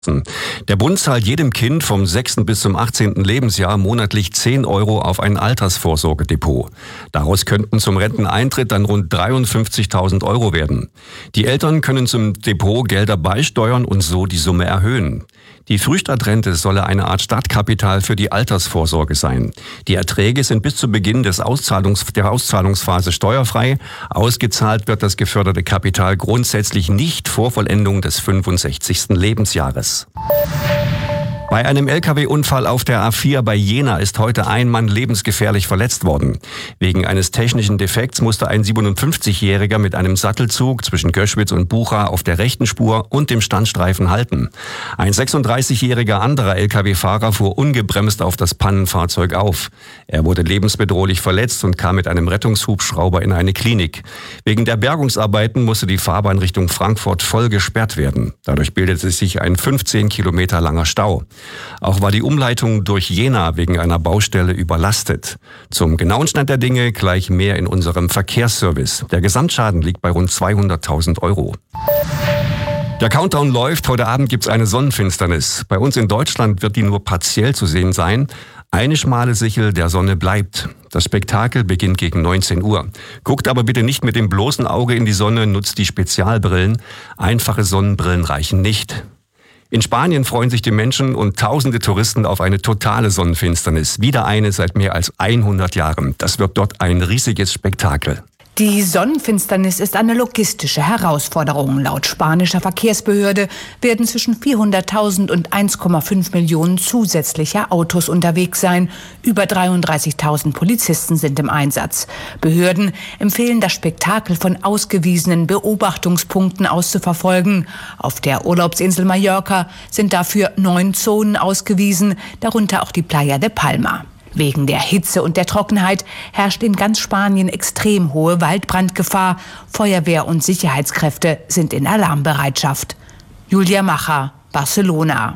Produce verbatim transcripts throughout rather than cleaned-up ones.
Der Bund zahlt jedem Kind vom sechsten bis zum achtzehnten Lebensjahr monatlich zehn Euro auf ein Altersvorsorgedepot. Daraus könnten zum Renteneintritt dann rund dreiundfünfzigtausend Euro werden. Die Eltern können zum Depot Gelder beisteuern und so die Summe erhöhen. Die Frühstadtrente solle eine Art Startkapital für die Altersvorsorge sein. Die Erträge sind bis zu Beginn des Auszahlungs, der Auszahlungsphase steuerfrei. Ausgezahlt wird das geförderte Kapital grundsätzlich nicht vor Vollendung des fünfundsechzigsten Lebensjahres. Bei einem L K W-Unfall auf der A vier bei Jena ist heute ein Mann lebensgefährlich verletzt worden. Wegen eines technischen Defekts musste ein siebenundfünfzigjähriger mit einem Sattelzug zwischen Göschwitz und Bucha auf der rechten Spur und dem Standstreifen halten. Ein sechsunddreißigjähriger anderer L K W-Fahrer fuhr ungebremst auf das Pannenfahrzeug auf. Er wurde lebensbedrohlich verletzt und kam mit einem Rettungshubschrauber in eine Klinik. Wegen der Bergungsarbeiten musste die Fahrbahn Richtung Frankfurt voll gesperrt werden. Dadurch bildete sich ein fünfzehn Kilometer langer Stau. Auch war die Umleitung durch Jena wegen einer Baustelle überlastet. Zum genauen Stand der Dinge gleich mehr in unserem Verkehrsservice. Der Gesamtschaden liegt bei rund zweihunderttausend Euro. Der Countdown läuft. Heute Abend gibt's eine Sonnenfinsternis. Bei uns in Deutschland wird die nur partiell zu sehen sein. Eine schmale Sichel der Sonne bleibt. Das Spektakel beginnt gegen neunzehn Uhr. Guckt aber bitte nicht mit dem bloßen Auge in die Sonne, nutzt die Spezialbrillen. Einfache Sonnenbrillen reichen nicht. In Spanien freuen sich die Menschen und tausende Touristen auf eine totale Sonnenfinsternis. Wieder eine seit mehr als hundert Jahren. Das wird dort ein riesiges Spektakel. Die Sonnenfinsternis ist eine logistische Herausforderung. Laut spanischer Verkehrsbehörde werden zwischen vierhunderttausend und eins Komma fünf Millionen zusätzliche Autos unterwegs sein. Über dreiunddreißigtausend Polizisten sind im Einsatz. Behörden empfehlen, das Spektakel von ausgewiesenen Beobachtungspunkten aus zu verfolgen. Auf der Urlaubsinsel Mallorca sind dafür neun Zonen ausgewiesen, darunter auch die Playa de Palma. Wegen der Hitze und der Trockenheit herrscht in ganz Spanien extrem hohe Waldbrandgefahr. Feuerwehr und Sicherheitskräfte sind in Alarmbereitschaft. Julia Macher, Barcelona.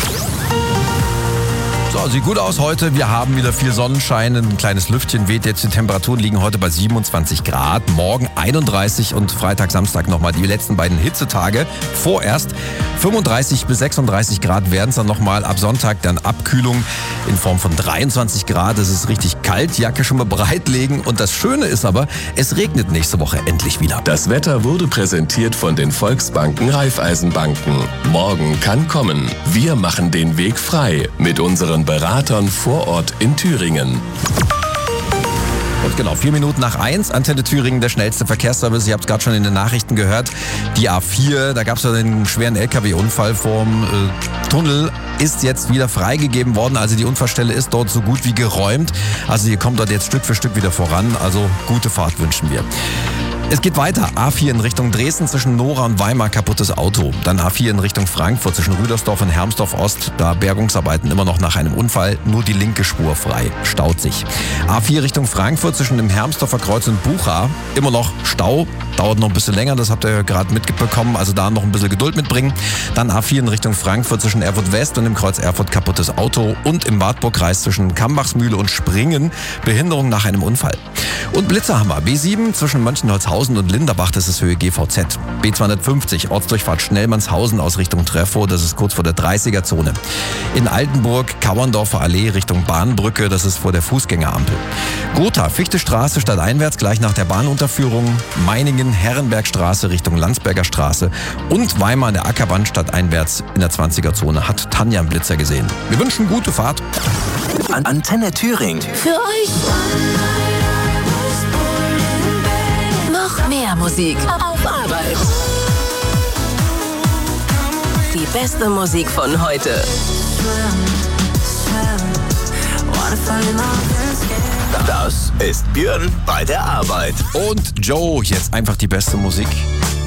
So, sieht gut aus heute. Wir haben wieder viel Sonnenschein, ein kleines Lüftchen weht jetzt. Die Temperaturen liegen heute bei siebenundzwanzig Grad, morgen einunddreißig und Freitag, Samstag nochmal die letzten beiden Hitzetage. Vorerst fünfunddreißig bis sechsunddreißig Grad werden es dann nochmal. Ab Sonntag dann Abkühlung in Form von dreiundzwanzig Grad. Es ist richtig kalt, Jacke schon mal bereitlegen. Und das Schöne ist aber, es regnet nächste Woche endlich wieder. Das Wetter wurde präsentiert von den Volksbanken Raiffeisenbanken. Morgen kann kommen. Wir machen den Weg frei mit unseren Beratern vor Ort in Thüringen. Und genau, vier Minuten nach eins, Antenne Thüringen, der schnellste Verkehrsservice. Ihr habt es gerade schon in den Nachrichten gehört. Die A vier, da gab es ja den schweren L K W-Unfall vorm äh, Tunnel, ist jetzt wieder freigegeben worden. Also die Unfallstelle ist dort so gut wie geräumt. Also ihr kommt dort jetzt Stück für Stück wieder voran. Also gute Fahrt wünschen wir. Es geht weiter. A vier in Richtung Dresden zwischen Nora und Weimar, kaputtes Auto. Dann A vier in Richtung Frankfurt zwischen Rüdersdorf und Hermsdorf Ost. Da Bergungsarbeiten immer noch nach einem Unfall. Nur die linke Spur frei. Staut sich. A vier Richtung Frankfurt zwischen dem Hermsdorfer Kreuz und Bucha. Immer noch Stau. Dauert noch ein bisschen länger. Das habt ihr gerade mitbekommen. Also da noch ein bisschen Geduld mitbringen. Dann A vier in Richtung Frankfurt zwischen Erfurt West und dem Kreuz Erfurt, kaputtes Auto. Und im Wartburgkreis zwischen Kambachsmühle und Springen. Behinderung nach einem Unfall. Und Blitzer haben wir. B sieben zwischen Mönchenholzhausen und Linderbach, das ist Höhe G V Z. B zweihundertfünfzig, Ortsdurchfahrt Schnellmannshausen aus Richtung Treffo, das ist kurz vor der dreißiger-Zone. In Altenburg, Kauerndorfer Allee Richtung Bahnbrücke, das ist vor der Fußgängerampel. Gotha, Fichtestraße stadteinwärts, gleich nach der Bahnunterführung. Meiningen, Herrenbergstraße Richtung Landsberger Straße. Und Weimar an der Ackerbahn stadteinwärts in der zwanziger-Zone hat Tanja einen Blitzer gesehen. Wir wünschen gute Fahrt. An Antenne Thüringen. Für euch. Mehr Musik auf Arbeit. Die beste Musik von heute. Das ist Björn bei der Arbeit. Und Joe, jetzt einfach die beste Musik.